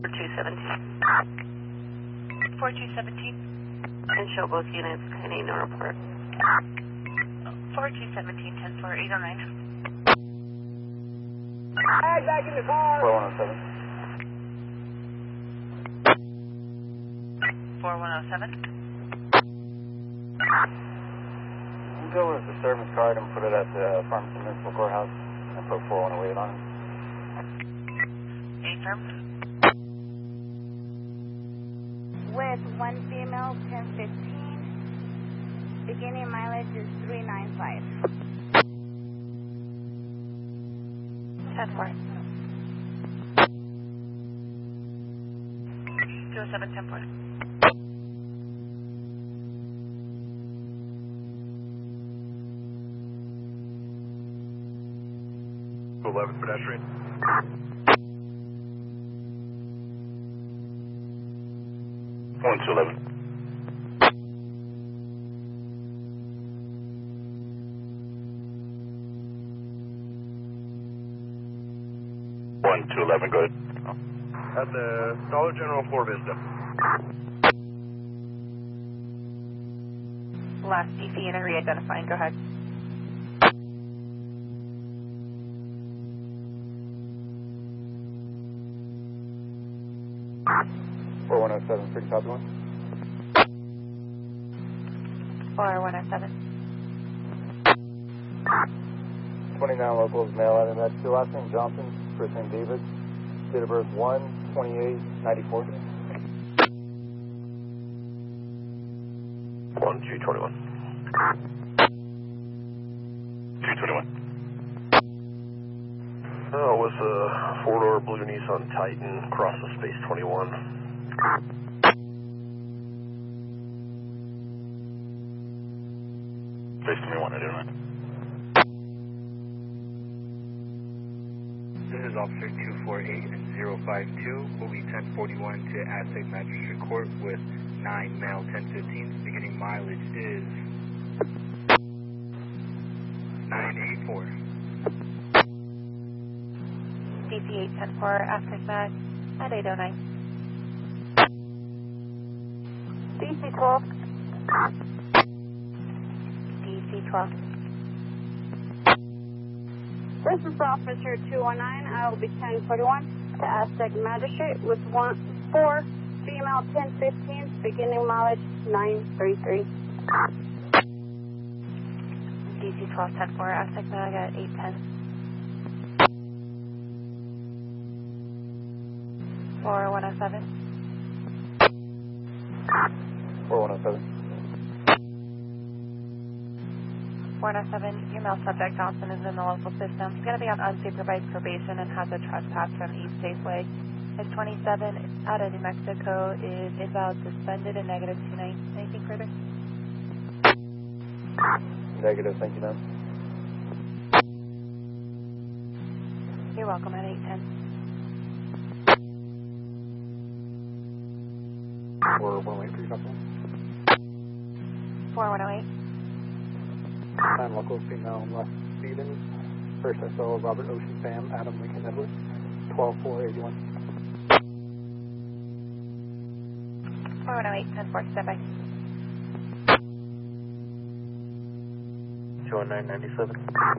4217. 4217. And show both units, Kaine, no report. 4217, 10-4, 809. Ag back in the car. 4107. 4107. We'll go with the service card and put it at the Farmington Municipal Courthouse and put 4108 on it. Affirm. With one female, 1015. Beginning mileage is 395. 10-4. 207, 10-4. Pedestrian. One to 11. One to 11. Go ahead. At the Dollar General Floor Vista. Last DC and re-identifying. Go ahead. Four 4107, pretty copy one. 4107. 29 locals, male item. That's your last name Johnson, first name David. Date of birth 1/28/94. 1221. 221. Oh, it was a four-door blue Nissan Titan across the Space 21. Space 21, I don't know. This is Officer 248052, will be 1041 to Aztec Magistrate Court with 9 male 1015. Beginning mileage is 984. DC 810-4, Aztec Mag at 809. DC 12. DC 12. This is Officer 219. I will be 1041 to Aztec Magistrate with 4 female 1015. Beginning mileage 933. DC 1210-4, Aztec Mag at 810. 4107. 4107. 407, your male subject Johnson is in the local system. He's going to be on unsupervised probation and has a trespass from East Safeway. His 27 out of New Mexico is invalid, suspended, and negative 29. Anything further? Negative, thank you, ma'am. You're welcome at 810. 4108, pretty copy. 4108. 9 local, female, Les Stevens. First SO, Robert Ocean Sam, Adam Lincoln Edwards. 12481. 4108, 10-4, stand by. 21997.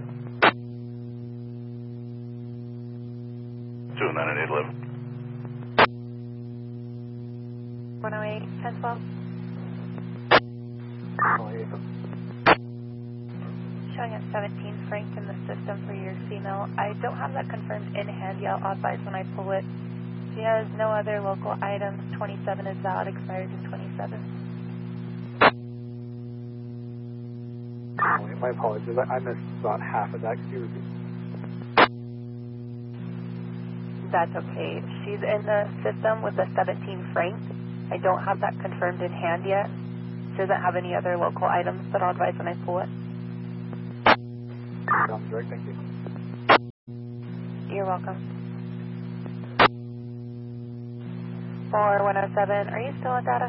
29811. 108, 10-12. Showing at 17 Frank in the system for your female. I don't have that confirmed in hand yet. I'll advise when I pull it. She has no other local items. 27 is valid, expires in 27. My apologies, I missed about half of that. Could you repeat? That's okay. She's in the system with the 17 Frank. I don't have that confirmed in hand yet. She doesn't have any other local items, but I'll advise when I pull it. Sounds direct, thank you. You're welcome. 4107, are you still at data?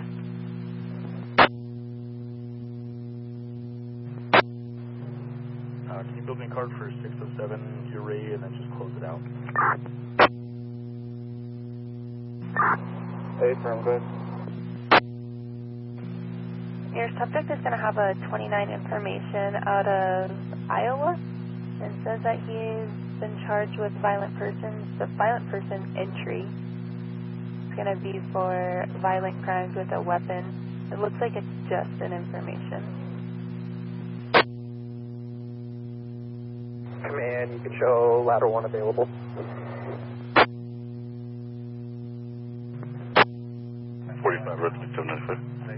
Can you build me a card for 607, Uray, and then just close it out? Hey, firm, good. Your subject is going to have a 29 information out of Iowa and says that he's been charged with violent persons. The violent person entry is going to be for violent crimes with a weapon. It looks like it's just an information. Command, you can show ladder 1 available. .45, red 795.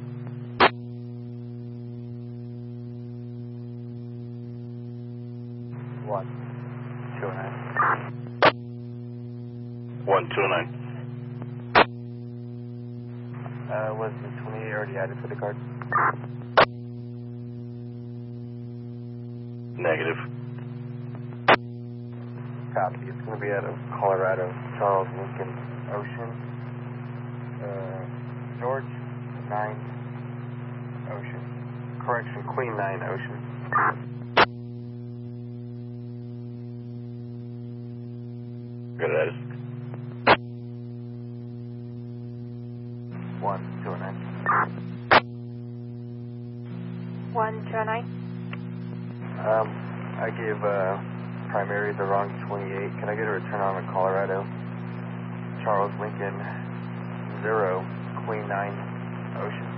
129. Was the 28 already added to the card? Negative. Copy. It's going to be out of Colorado, Charles Lincoln Ocean. George 9 Ocean. Correction, Queen 9 Ocean. Got it. 129. 129. I gave primary the wrong 28. Can I get a return on the Colorado? Charles Lincoln 0, Queen 9 Ocean.